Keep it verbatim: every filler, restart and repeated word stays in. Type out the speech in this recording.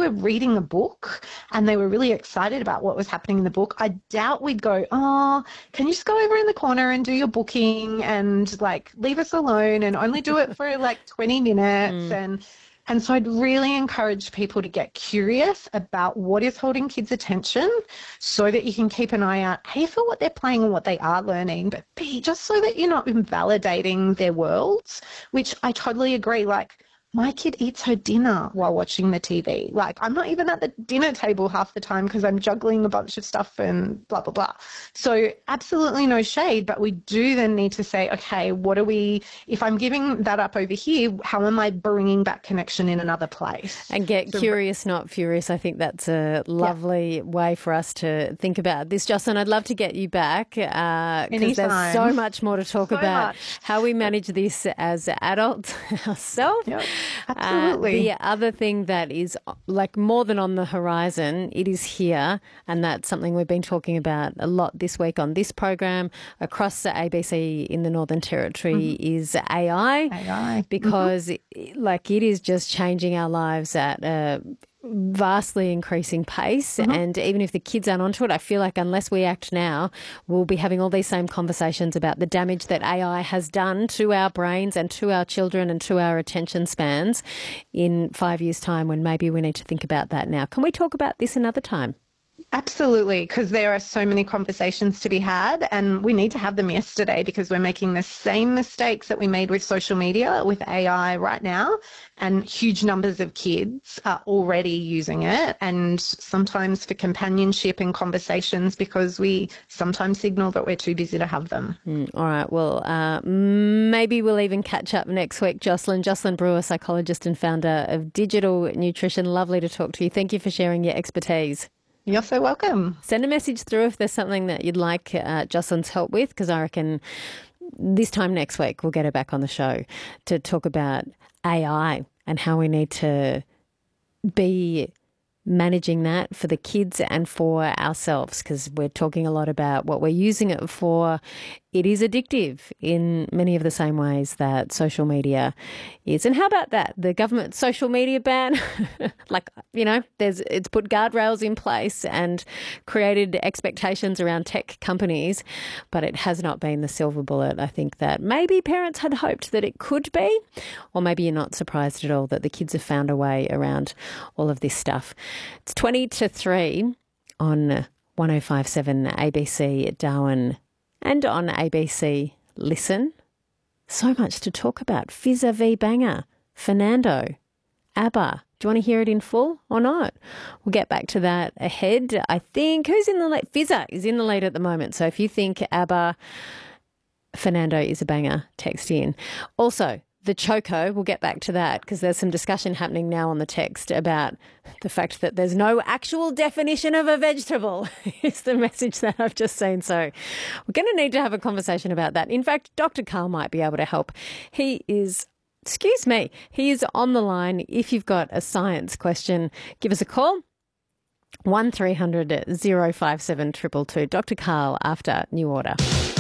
were reading a book and they were really excited about what was happening in the book, I doubt we'd go, oh, can you just go over in the corner and do your booking and like leave us alone and only do it for like twenty minutes. Mm. And And so I'd really encourage people to get curious about what is holding kids' attention so that you can keep an eye out, A, for what they're playing and what they are learning, but B, just so that you're not invalidating their worlds, which I totally agree. Like, my kid eats her dinner while watching the T V. Like, I'm not even at the dinner table half the time because I'm juggling a bunch of stuff and blah, blah, blah. So absolutely no shade, but we do then need to say, okay, what are we, if I'm giving that up over here, how am I bringing back connection in another place? And get So, curious, not furious. I think that's a lovely yeah. way for us to think about this. Jocelyn, I'd love to get you back because uh, there's so much more to talk so about, much. how we manage this as adults ourselves. Yep. Absolutely. Uh, the other thing that is like more than on the horizon, it is here, and that's something we've been talking about a lot this week on this program across the A B C in the Northern Territory mm-hmm. is A I. A I. Because mm-hmm. it, like it is just changing our lives at a vastly increasing pace. Mm-hmm. And even if the kids aren't onto it, I feel like unless we act now, we'll be having all these same conversations about the damage that A I has done to our brains and to our children and to our attention spans in five years' time, when maybe we need to think about that now. Can we talk about this another time? Absolutely, because there are so many conversations to be had, and we need to have them yesterday because we're making the same mistakes that we made with social media with A I right now, and huge numbers of kids are already using it, and sometimes for companionship and conversations because we sometimes signal that we're too busy to have them. Mm, all right, well, uh, maybe we'll even catch up next week, Jocelyn. Jocelyn Brewer, psychologist and founder of Digital Nutrition. Lovely to talk to you. Thank you for sharing your expertise. You're so welcome. Send a message through if there's something that you'd like uh, Jocelyn's help with, because I reckon this time next week we'll get her back on the show to talk about A I and how we need to be managing that for the kids and for ourselves, because we're talking a lot about what we're using it for. It is addictive in many of the same ways that social media is. And how about that? The government social media ban, like, you know, there's it's put guardrails in place and created expectations around tech companies, but it has not been the silver bullet, I think, that maybe parents had hoped that it could be, or maybe you're not surprised at all that the kids have found a way around all of this stuff. It's twenty to three on one oh five point seven A B C Darwin and on A B C Listen. So much to talk about. Fizzer v Banger, Fernando, ABBA. Do you want to hear it in full or not? We'll get back to that ahead. I think, who's in the lead? Fizzer is in the lead at the moment. So if you think ABBA, Fernando is a banger, text in. Also, the choco, we'll get back to that because there's some discussion happening now on the text about the fact that there's no actual definition of a vegetable is the message that I've just seen. So we're going to need to have a conversation about that. In fact, Doctor Karl might be able to help. He is, excuse me, he is on the line. If you've got a science question, give us a call. one three hundred oh five seven two two two. Doctor Karl after New Order.